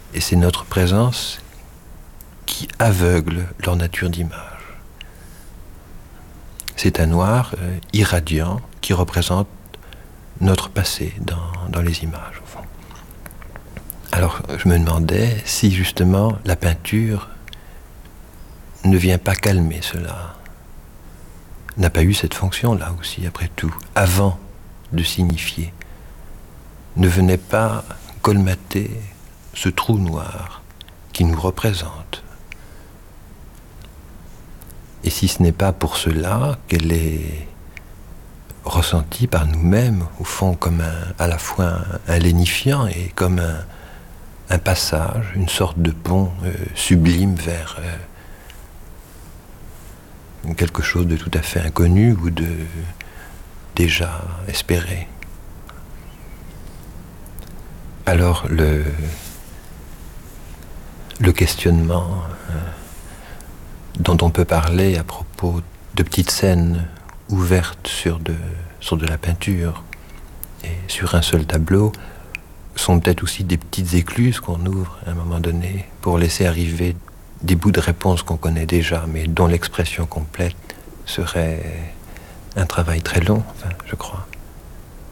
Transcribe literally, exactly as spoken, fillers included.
et c'est notre présence qui aveugle leur nature d'image. C'est un noir euh, irradiant qui représente notre passé dans, dans les images, au fond. Alors, je me demandais si justement la peinture ne vient pas calmer cela, n'a pas eu cette fonction-là aussi, après tout, avant de signifier, ne venait pas colmater ce trou noir qui nous représente. Et si ce n'est pas pour cela qu'elle est ressentie par nous-mêmes, au fond, comme un, à la fois un, un lénifiant et comme un, un passage, une sorte de pont euh, sublime vers euh, quelque chose de tout à fait inconnu ou de déjà espéré. Alors le, le questionnement euh, dont on peut parler à propos de petites scènes ouvertes sur de, sur de la peinture et sur un seul tableau sont peut-être aussi des petites écluses qu'on ouvre à un moment donné pour laisser arriver des bouts de réponse qu'on connaît déjà, mais dont l'expression complète serait un travail très long, enfin, je crois.